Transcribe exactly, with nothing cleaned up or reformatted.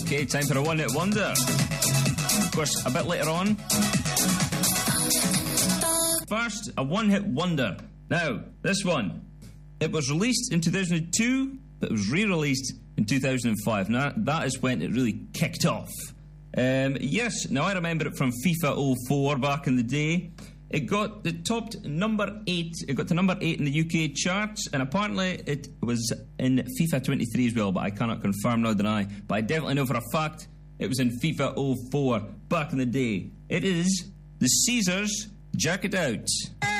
Okay, time for a one-hit wonder. Of course, a bit later on. First, a one-hit wonder. Now, this one. It was released in two thousand two, but it was re-released in two thousand five. Now, that is when it really kicked off. Um, yes, now I remember it from FIFA oh four back in the day. It got the topped number eight. It got to number eight in the U K charts, and apparently it was in FIFA twenty-three as well, but I cannot confirm nor deny. But I definitely know for a fact it was in FIFA oh four back in the day. It is the Caesars Jack It Out.